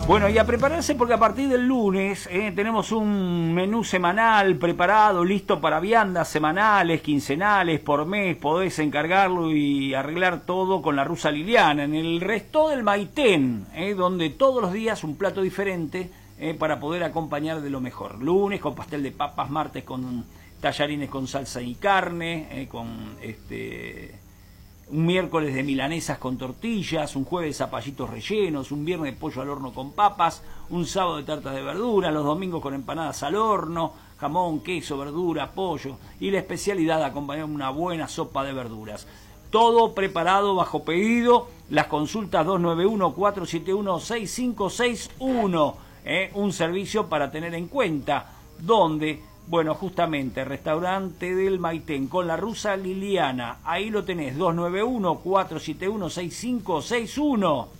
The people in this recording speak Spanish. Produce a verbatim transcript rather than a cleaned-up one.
Bueno, y a prepararse porque a partir del lunes eh, tenemos un menú semanal preparado, listo para viandas semanales, quincenales, por mes. Podés encargarlo y arreglar todo con la rusa Liliana. En el resto del Maitén, eh, donde todos los días un plato diferente eh, para poder acompañar de lo mejor. Lunes con pastel de papas, martes con tallarines con salsa y carne, eh, con este... un miércoles de milanesas con tortillas, un jueves de zapallitos rellenos, un viernes de pollo al horno con papas, un sábado de tartas de verdura, los domingos con empanadas al horno, jamón, queso, verdura, pollo y la especialidad acompañada de una buena sopa de verduras. Todo preparado bajo pedido, las consultas dos nueve uno, cuatro siete uno, seis cinco seis uno, ¿eh? Un servicio para tener en cuenta, donde... Bueno, justamente, restaurante del Maitén con la rusa Liliana. Ahí lo tenés, dos nueve uno, cuatro siete uno, seis cinco seis uno.